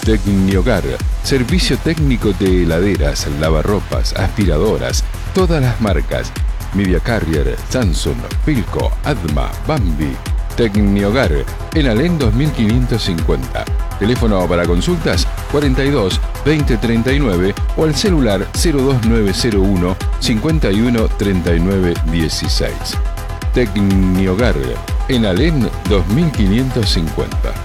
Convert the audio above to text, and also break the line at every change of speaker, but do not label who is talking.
Tecniogar, servicio técnico de heladeras, lavarropas, aspiradoras, todas las marcas. Media Carrier, Samsung, Philco, Adma, Bambi. Tecniogar, en Alén 2550. Teléfono para consultas 42 20 39 o al celular 02901 51 39 16. Tecniogar, en Alén 2550.